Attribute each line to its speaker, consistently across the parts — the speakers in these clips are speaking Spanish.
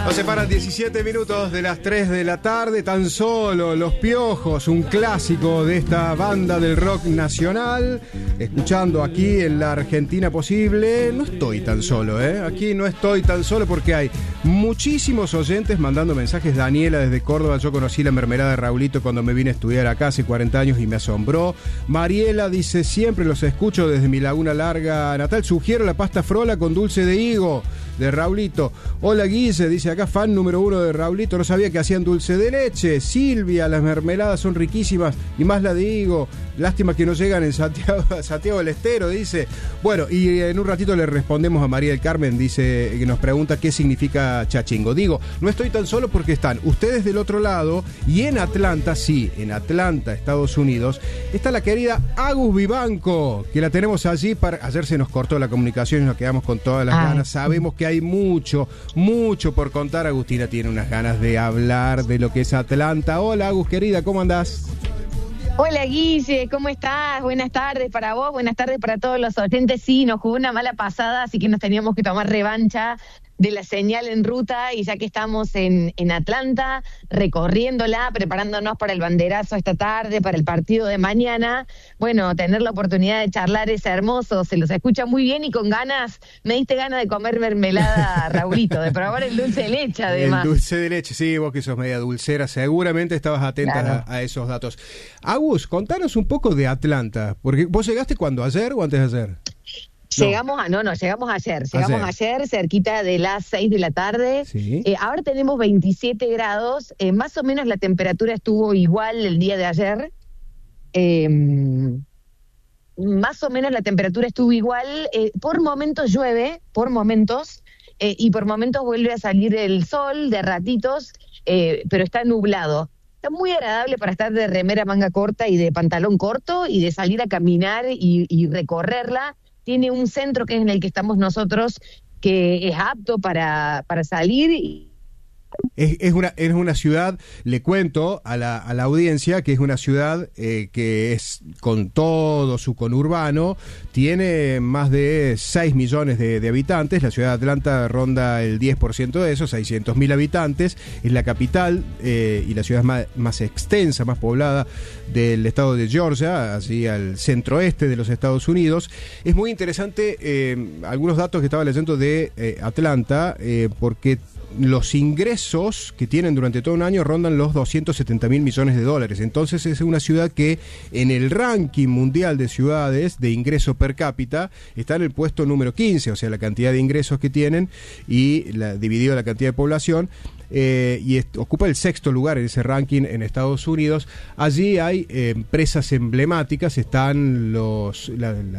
Speaker 1: Nos separan 17 minutos de las 3 de la tarde, tan solo Los Piojos, un clásico de esta banda del rock nacional, escuchando aquí en la Argentina Posible. No estoy tan solo, aquí no estoy tan solo porque hay muchísimos oyentes mandando mensajes. Daniela desde Córdoba: yo conocí la mermelada de Raulito cuando me vine a estudiar acá hace 40 años y me asombró. Mariela dice: siempre los escucho desde mi Laguna Larga natal, sugiero la pasta frola con dulce de higo de Raulito. Hola Guise, dice acá, fan número 1 de Raulito, no sabía que hacían dulce de leche. Silvia, las mermeladas son riquísimas y más la de higo, lástima que no llegan en Santiago del Estero, dice. Bueno, y en un ratito le respondemos a María del Carmen, dice, que nos pregunta qué significa chachingo. Digo, no estoy tan solo porque están ustedes del otro lado, y en Atlanta, sí, en Atlanta, Estados Unidos, está la querida Agus Vivanco, que la tenemos allí. Ayer se nos cortó la comunicación y nos quedamos con todas las ganas. Sabemos que hay mucho por contar. Agustina tiene unas ganas de hablar de lo que es Atlanta. Hola Agus, querida, ¿cómo andás?
Speaker 2: Hola Guille, ¿cómo estás? Buenas tardes para vos, buenas tardes para todos los oyentes. Sí, nos jugó una mala pasada, así que nos teníamos que tomar revancha de la señal en ruta, y ya que estamos en Atlanta, recorriéndola, preparándonos para el banderazo esta tarde, para el partido de mañana, bueno, tener la oportunidad de charlar es hermoso, se los escucha muy bien y con ganas, me diste ganas de comer mermelada, Raulito, de probar el dulce de leche además.
Speaker 1: El dulce de leche, sí, vos que sos media dulcera, seguramente estabas atenta, claro, a esos datos. Agus, contanos un poco de Atlanta, porque vos llegaste ¿cuándo? ¿Ayer o antes de ayer?
Speaker 2: Llegamos ayer, cerquita de las 6 de la tarde.
Speaker 1: Sí.
Speaker 2: Ahora tenemos 27 grados, más o menos la temperatura estuvo igual el día de ayer. Más o menos la temperatura estuvo igual, por momentos llueve, y por momentos vuelve a salir el sol de ratitos, pero está nublado. Está muy agradable para estar de remera manga corta y de pantalón corto y de salir a caminar y recorrerla. Tiene un centro que es en el que estamos nosotros, que es apto para salir.
Speaker 1: Es una ciudad, le cuento a la audiencia, que es una ciudad que es, con todo su conurbano, tiene más de 6 millones de habitantes. La ciudad de Atlanta ronda el 10% de esos, 600.000 habitantes. Es la capital y la ciudad más extensa, más poblada del estado de Georgia, así al centro-oeste de los Estados Unidos. Es muy interesante algunos datos que estaba leyendo de Atlanta, porque los ingresos que tienen durante todo un año rondan los 270.000 millones de dólares. Entonces es una ciudad que en el ranking mundial de ciudades de ingreso per cápita está en el puesto número 15, o sea, la cantidad de ingresos que tienen y dividido la cantidad de población. Ocupa el 6º lugar en ese ranking en Estados Unidos. Allí hay empresas emblemáticas, están los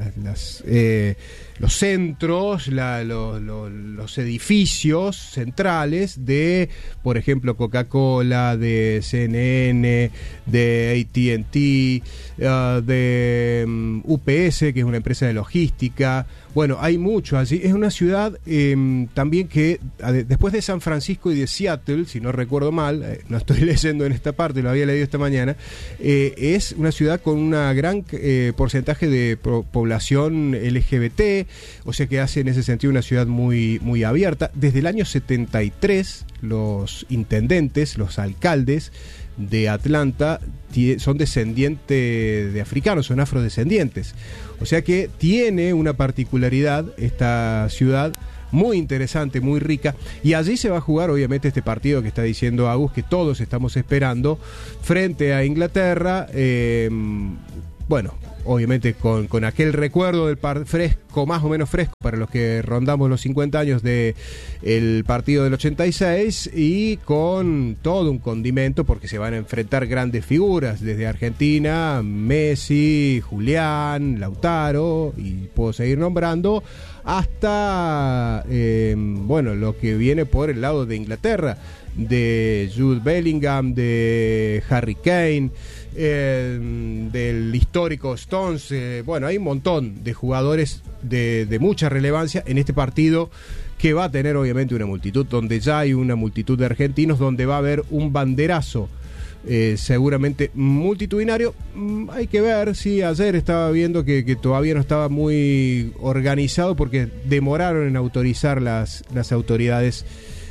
Speaker 1: centros, los edificios centrales de, por ejemplo, Coca-Cola, de CNN, de AT&T, de UPS, que es una empresa de logística. Bueno, hay mucho allí. Es una ciudad también que, después de San Francisco y de Seattle, si no recuerdo mal, no estoy leyendo en esta parte, lo había leído esta mañana, es una ciudad con una gran porcentaje de población LGBT, o sea que hace en ese sentido una ciudad muy, muy abierta. Desde el año 73, los intendentes, los alcaldes de Atlanta son descendientes de africanos, son afrodescendientes. O sea que tiene una particularidad esta ciudad muy interesante, muy rica, y allí se va a jugar obviamente este partido que está diciendo Agus, que todos estamos esperando, frente a Inglaterra. Bueno, obviamente con aquel recuerdo del fresco, más o menos fresco, para los que rondamos los 50 años del partido del 86, y con todo un condimento, porque se van a enfrentar grandes figuras, desde Argentina, Messi, Julián, Lautaro, y puedo seguir nombrando, hasta, lo que viene por el lado de Inglaterra, de Jude Bellingham, de Harry Kane, del histórico Stones. Hay un montón de jugadores de mucha relevancia en este partido, que va a tener obviamente una multitud, donde ya hay una multitud de argentinos, donde va a haber un banderazo seguramente multitudinario. Hay que ver, sí, ayer estaba viendo que todavía no estaba muy organizado porque demoraron en autorizar las autoridades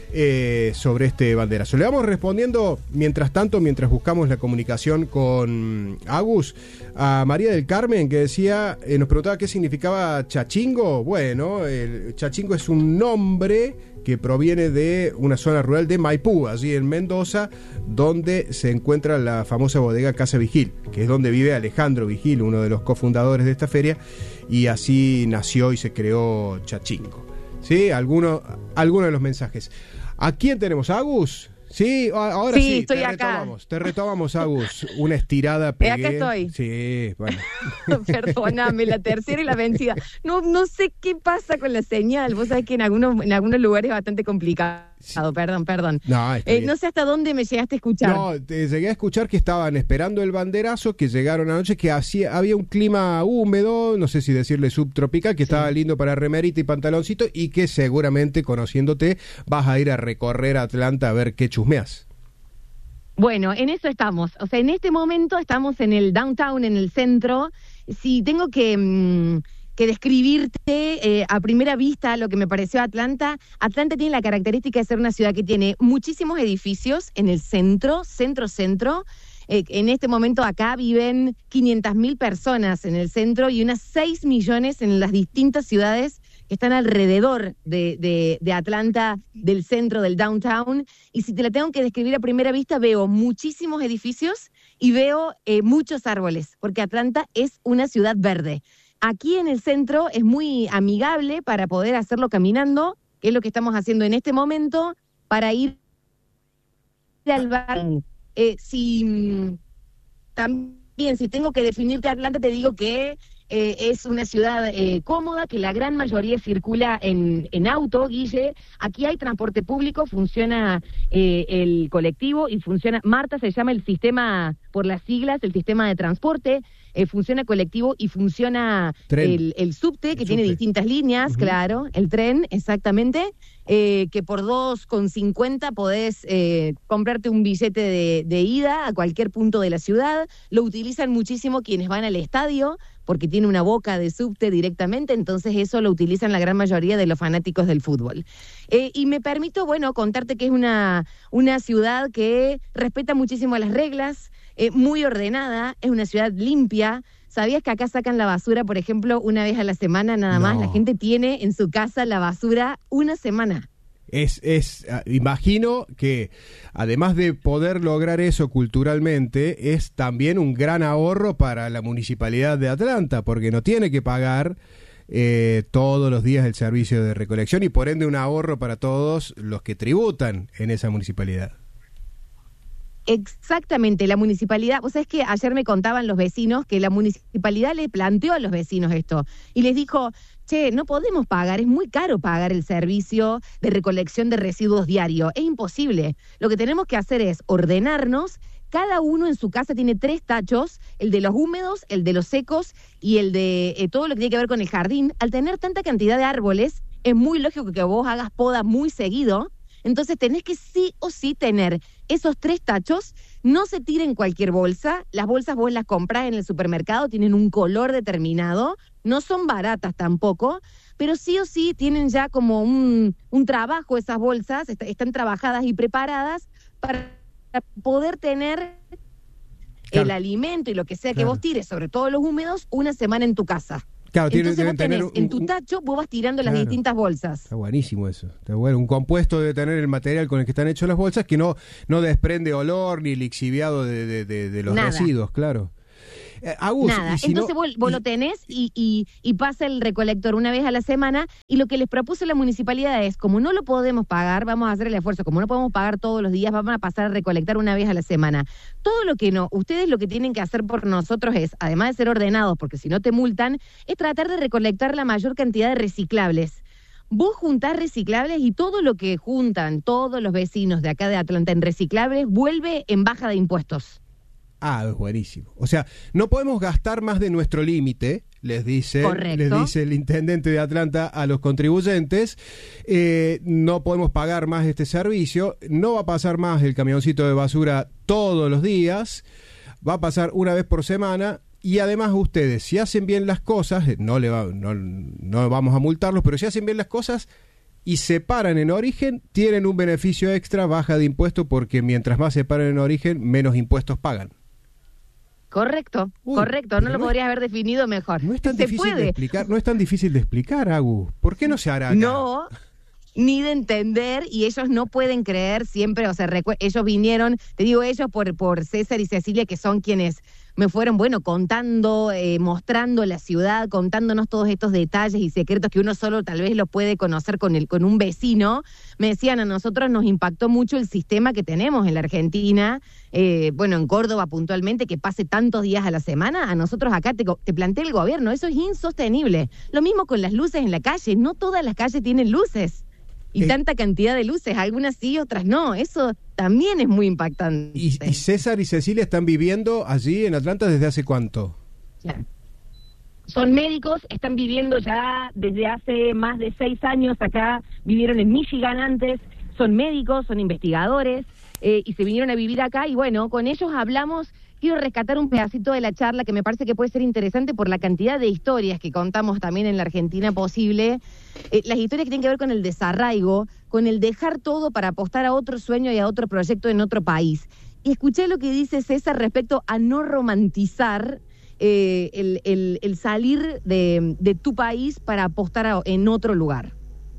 Speaker 1: sobre este banderazo. Le vamos respondiendo, mientras tanto, mientras buscamos la comunicación con Agus, a María del Carmen, que decía, nos preguntaba qué significaba chachingo. Bueno, el chachingo es un nombre que proviene de una zona rural de Maipú, allí en Mendoza, donde se encuentra la famosa bodega Casa Vigil, que es donde vive Alejandro Vigil, uno de los cofundadores de esta feria, y así nació y se creó Chachingo. ¿Sí? Alguno de los mensajes. ¿A quién tenemos? ¿Agus? Sí, ahora sí,
Speaker 2: estoy acá.
Speaker 1: Te retomamos, Agus. Una estirada pegué.
Speaker 2: Acá estoy.
Speaker 1: Sí, bueno.
Speaker 2: Perdóname, la tercera y la vencida. No sé qué pasa con la señal. Vos sabés que en algunos lugares es bastante complicado. Sí. Perdón. No sé hasta dónde me llegaste a escuchar.
Speaker 1: No, te llegué a escuchar que estaban esperando el banderazo, que llegaron anoche, que había un clima húmedo, no sé si decirle subtropical, que estaba lindo para remerita y pantaloncito, y que seguramente, conociéndote, vas a ir a recorrer Atlanta a ver qué chusmeas.
Speaker 2: Bueno, en eso estamos. O sea, en este momento estamos en el downtown, en el centro. Si tengo que describirte a primera vista lo que me pareció Atlanta tiene la característica de ser una ciudad que tiene muchísimos edificios en el centro. En este momento acá viven 500.000 personas en el centro y unas 6 millones en las distintas ciudades que están alrededor de Atlanta, del centro, del downtown. Y si te la tengo que describir a primera vista, veo muchísimos edificios y veo muchos árboles, porque Atlanta es una ciudad verde. Aquí en el centro es muy amigable para poder hacerlo caminando, que es lo que estamos haciendo en este momento, para ir al bar. También, si tengo que definirte Atlanta, te digo que es una ciudad cómoda, que la gran mayoría circula en auto, Guille. Aquí hay transporte público, funciona el colectivo y funciona, Marta se llama el sistema, por las siglas, el sistema de transporte. Funciona colectivo y funciona el subte, que tiene distintas líneas, claro, el tren, exactamente, que por 2,50 podés comprarte un billete de ida a cualquier punto de la ciudad. Lo utilizan muchísimo quienes van al estadio, porque tiene una boca de subte directamente, entonces eso lo utilizan la gran mayoría de los fanáticos del fútbol. Y me permito, contarte que es una ciudad que respeta muchísimo las reglas, muy ordenada, es una ciudad limpia. ¿Sabías que acá sacan la basura, por ejemplo, una vez a la semana nada más? La gente tiene en su casa la basura una semana.
Speaker 1: Imagino que además de poder lograr eso culturalmente, es también un gran ahorro para la municipalidad de Atlanta, porque no tiene que pagar todos los días el servicio de recolección y por ende un ahorro para todos los que tributan en esa municipalidad.
Speaker 2: Exactamente, la municipalidad, vos sabés que ayer me contaban los vecinos que la municipalidad le planteó a los vecinos esto y les dijo, no podemos pagar, es muy caro pagar el servicio de recolección de residuos diario, es imposible. Lo que tenemos que hacer es ordenarnos, cada uno en su casa tiene 3 tachos, el de los húmedos, el de los secos y el de todo lo que tiene que ver con el jardín. Al tener tanta cantidad de árboles, es muy lógico que vos hagas poda muy seguido. Entonces tenés que sí o sí tener esos 3 tachos, no se tiren cualquier bolsa, las bolsas vos las comprás en el supermercado, tienen un color determinado, no son baratas tampoco, pero sí o sí tienen ya como un trabajo esas bolsas, están trabajadas y preparadas para poder tener el alimento y lo que sea que vos tires, sobre todo los húmedos, una semana en tu casa.
Speaker 1: Claro,
Speaker 2: entonces vos tenés en tu tacho, vos vas tirando las distintas bolsas.
Speaker 1: Está buenísimo eso. Está bueno. Un compuesto debe tener el material con el que están hechas las bolsas que no desprende olor ni lixiviado de los residuos, claro. Agus,
Speaker 2: nada, entonces vos lo tenés y pasa el recolector una vez a la semana y lo que les propuso la municipalidad es, como no lo podemos pagar, vamos a hacer el esfuerzo, como no podemos pagar todos los días, vamos a pasar a recolectar una vez a la semana. Todo lo que no, ustedes lo que tienen que hacer por nosotros es, además de ser ordenados, porque si no te multan, es tratar de recolectar la mayor cantidad de reciclables. Vos juntás reciclables y todo lo que juntan todos los vecinos de acá de Atlanta en reciclables vuelve en baja de impuestos.
Speaker 1: Es buenísimo. O sea, no podemos gastar más de nuestro límite, les dice el intendente de Atlanta a los contribuyentes. No podemos pagar más este servicio. No va a pasar más el camioncito de basura todos los días. Va a pasar una vez por semana. Y además ustedes, si hacen bien las cosas, no vamos a multarlos, pero si hacen bien las cosas, y se paran en origen, tienen un beneficio extra, baja de impuesto, porque mientras más se paran en origen, menos impuestos pagan.
Speaker 2: Correcto, correcto, no lo podrías haber definido mejor.
Speaker 1: No es tan difícil de explicar, no es tan difícil de explicar, Agus. ¿Por qué no se hará acá?
Speaker 2: No, ni de entender, y ellos no pueden creer siempre, o sea, ellos vinieron, te digo ellos por César y Cecilia, que son quienes me fueron, bueno, contando, mostrando la ciudad, contándonos todos estos detalles y secretos que uno solo tal vez lo puede conocer con un vecino. Me decían, a nosotros nos impactó mucho el sistema que tenemos en la Argentina, bueno, en Córdoba puntualmente, que pase tantos días a la semana. A nosotros acá te plantea el gobierno, eso es insostenible. Lo mismo con las luces en la calle, no todas las calles tienen luces. Y tanta cantidad de luces, algunas sí, otras no. Eso también es muy impactante.
Speaker 1: ¿Y César y Cecilia están viviendo allí en Atlanta desde hace cuánto?
Speaker 2: Claro. Son médicos, están viviendo ya desde hace más de 6 años acá, vivieron en Michigan antes, son médicos, son investigadores, y se vinieron a vivir acá, y bueno, con ellos hablamos. Quiero rescatar un pedacito de la charla que me parece que puede ser interesante por la cantidad de historias que contamos también en la Argentina posible, las historias que tienen que ver con el desarraigo, con el dejar todo para apostar a otro sueño y a otro proyecto en otro país. Y escuché lo que dice César respecto a no romantizar el salir de tu país para apostar en otro lugar.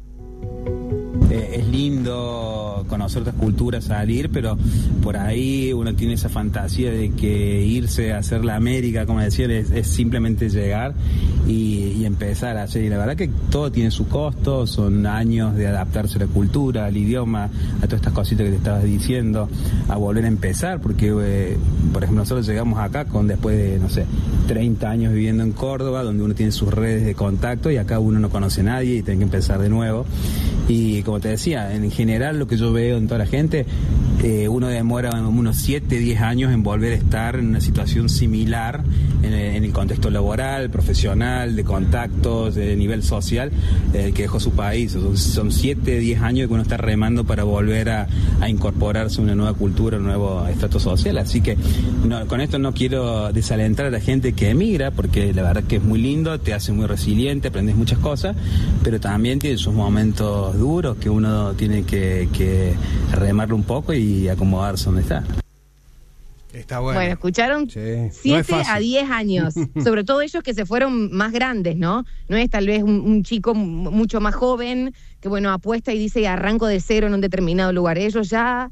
Speaker 3: Es lindo conocer otras culturas, salir, pero por ahí uno tiene esa fantasía de que irse a hacer la América, como decían, es simplemente llegar y empezar a hacer. Y la verdad que todo tiene su costo, son años de adaptarse a la cultura, al idioma, a todas estas cositas que te estabas diciendo, a volver a empezar, porque, por ejemplo, nosotros llegamos acá después de, no sé, 30 años viviendo en Córdoba, donde uno tiene sus redes de contacto y acá uno no conoce a nadie y tiene que empezar de nuevo. Y como te decía, en general lo que yo veo en toda la gente, uno demora unos 7, 10 años en volver a estar en una situación similar en el contexto laboral, profesional, de contactos, de nivel social, que dejó su país. Son 7, 10 años que uno está remando para volver a incorporarse a una nueva cultura, un nuevo estrato social. Así que con esto no quiero desalentar a la gente que emigra, porque la verdad que es muy lindo, te hace muy resiliente, aprendes muchas cosas, pero también tiene sus momentos duros que uno tiene que remarlo un poco y acomodarse donde está.
Speaker 1: Está bueno.
Speaker 2: Bueno, escucharon,
Speaker 1: sí.
Speaker 2: 7 a 10 años, sobre todo ellos que se fueron más grandes, ¿no? No es tal vez un chico mucho más joven que, bueno, apuesta y dice arranco de cero en un determinado lugar. Ellos ya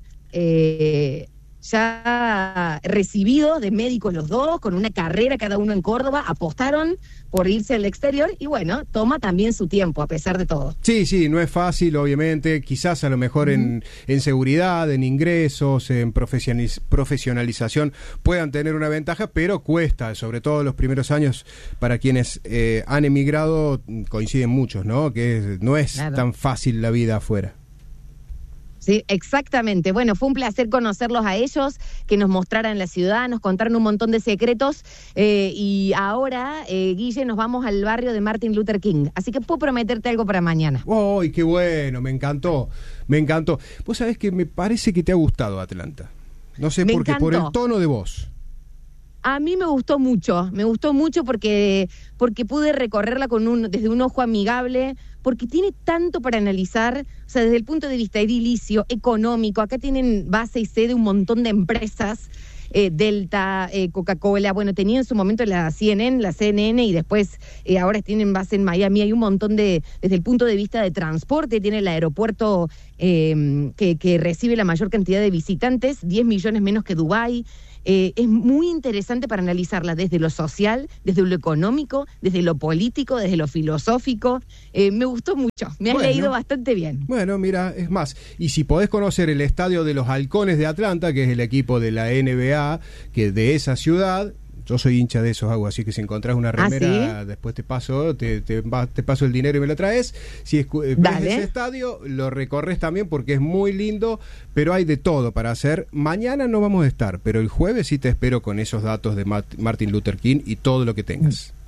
Speaker 2: recibidos de médicos los dos, con una carrera cada uno en Córdoba, apostaron por irse al exterior y bueno, toma también su tiempo a pesar de todo.
Speaker 1: Sí, no es fácil, obviamente, quizás a lo mejor en seguridad, en ingresos, en profesionalización puedan tener una ventaja, pero cuesta, sobre todo los primeros años para quienes han emigrado, coinciden muchos, ¿no? Que no es tan fácil la vida afuera.
Speaker 2: Sí, exactamente. Bueno, fue un placer conocerlos a ellos, que nos mostraran la ciudad, nos contaron un montón de secretos y ahora, Guille, nos vamos al barrio de Martin Luther King. Así que puedo prometerte algo para mañana.
Speaker 1: ¡Ay, qué bueno! Me encantó. Vos sabés que me parece que te ha gustado Atlanta. No sé por qué, por el tono de voz.
Speaker 2: A mí me gustó mucho porque pude recorrerla desde un ojo amigable, porque tiene tanto para analizar, o sea, desde el punto de vista edilicio, económico. Acá tienen base y sede un montón de empresas, Delta, Coca-Cola, bueno, tenía en su momento la CNN y después ahora tienen base en Miami. Hay un montón desde el punto de vista de transporte, tiene el aeropuerto que recibe la mayor cantidad de visitantes, 10 millones menos que Dubái. Es muy interesante para analizarla desde lo social, desde lo económico, desde lo político, desde lo filosófico. Me gustó mucho, me has leído bastante bien.
Speaker 1: Bueno, mira, es más, y si podés conocer el estadio de los Halcones de Atlanta, que es el equipo de la NBA, que de esa ciudad, yo soy hincha de esos, así que si encontrás una remera, después te paso el dinero y me lo traes. Si ves ese estadio, lo recorres también porque es muy lindo, pero hay de todo para hacer. Mañana no vamos a estar, pero el jueves sí te espero con esos datos de Martin Luther King y todo lo que tengas.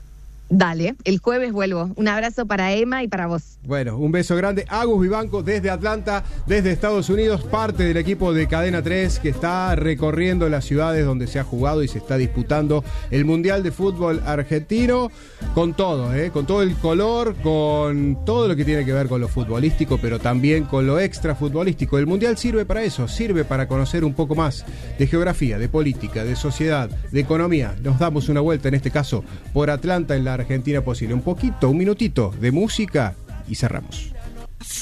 Speaker 2: Dale, el jueves vuelvo. Un abrazo para Emma y para vos.
Speaker 1: Bueno, un beso grande. Agus Vivanco desde Atlanta, desde Estados Unidos, parte del equipo de Cadena 3 que está recorriendo las ciudades donde se ha jugado y se está disputando el Mundial de Fútbol Argentino, con todo, con todo el color, con todo lo que tiene que ver con lo futbolístico, pero también con lo extra futbolístico. El Mundial sirve para eso, sirve para conocer un poco más de geografía, de política, de sociedad, de economía. Nos damos una vuelta, en este caso, por Atlanta, en la Argentina posible. Un minutito de música y cerramos.